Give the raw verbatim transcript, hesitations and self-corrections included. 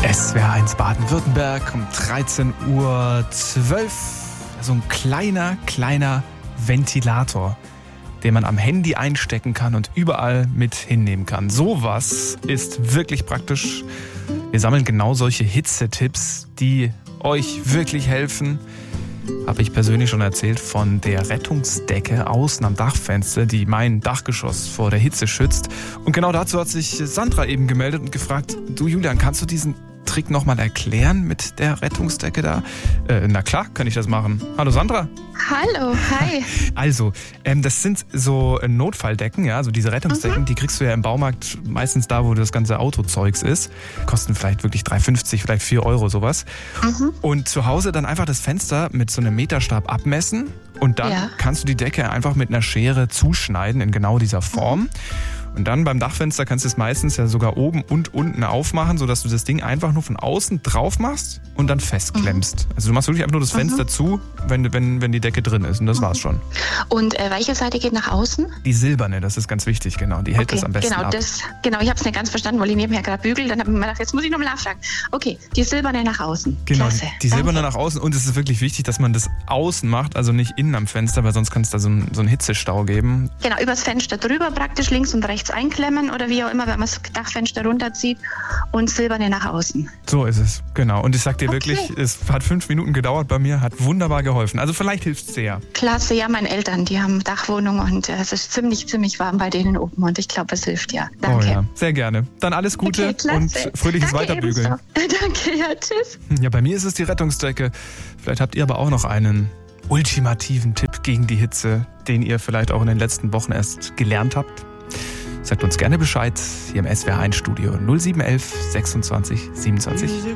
S W R eins Baden-Württemberg um dreizehn Uhr zwölf. So ein kleiner, kleiner Ventilator, den man am Handy einstecken kann und überall mit hinnehmen kann. Sowas ist wirklich praktisch. Wir sammeln genau solche Hitzetipps, die euch wirklich helfen. Habe ich persönlich schon erzählt von der Rettungsdecke außen am Dachfenster, die mein Dachgeschoss vor der Hitze schützt. Und genau dazu hat sich Sandra eben gemeldet und gefragt, du Julian, kannst du diesen Trick nochmal erklären mit der Rettungsdecke da? Äh, na klar, kann ich das machen. Hallo Sandra. Hallo, hi. Also, ähm, das sind so Notfalldecken, ja, also diese Rettungsdecken, mhm. die kriegst du ja im Baumarkt meistens da, wo das ganze Autozeugs ist. Kosten vielleicht wirklich drei fünfzig, vielleicht vier Euro sowas. Mhm. Und zu Hause dann einfach das Fenster mit so einem Meterstab abmessen und dann ja. kannst du die Decke einfach mit einer Schere zuschneiden in genau dieser Form. Mhm. Und dann beim Dachfenster kannst du es meistens ja sogar oben und unten aufmachen, sodass du das Ding einfach nur von außen drauf machst und dann festklemmst. Mhm. Also du machst wirklich einfach nur das Fenster mhm. zu, wenn, wenn, wenn die Decke drin ist. Und das mhm. war's schon. Und äh, welche Seite geht nach außen? Die silberne, das ist ganz wichtig, genau. Die hält okay, das am besten genau, ab. Das, genau, ich habe es nicht ganz verstanden, weil ich nebenher gerade bügel. Dann habe ich mir gedacht, jetzt muss ich nochmal nachfragen. Okay, die silberne nach außen. Genau, Klasse. die, die silberne nach außen. Und es ist wirklich wichtig, dass man das außen macht, also nicht innen am Fenster, weil sonst kann es da so einen so einen Hitzestau geben. Genau, übers Fenster drüber praktisch links und rechts einklemmen oder wie auch immer, wenn man das Dachfenster runterzieht und silberne nach außen. So ist es, genau. Und ich sag dir okay. wirklich, es hat fünf Minuten gedauert bei mir, hat wunderbar geholfen. Also vielleicht hilft es sehr. Klasse, ja, meine Eltern, die haben Dachwohnung und es ist ziemlich, ziemlich warm bei denen oben und ich glaube, es hilft, ja. Danke. Oh ja, sehr gerne. Dann alles Gute okay, und fröhliches Danke Weiterbügeln. Ebenso. Danke, ja, tschüss. Ja, bei mir ist es die Rettungsdecke. Vielleicht habt ihr aber auch noch einen ultimativen Tipp gegen die Hitze, den ihr vielleicht auch in den letzten Wochen erst gelernt habt. Sagt uns gerne Bescheid hier im S W R eins Studio null sieben eins eins sechsundzwanzig siebenundzwanzig